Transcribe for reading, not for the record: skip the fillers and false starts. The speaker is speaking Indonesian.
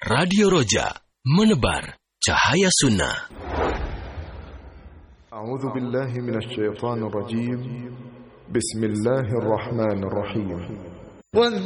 Radio Roja, menebar cahaya sunnah. A'udzu billahi minasyaitonir rajim. Bismillahirrahmanirrahim.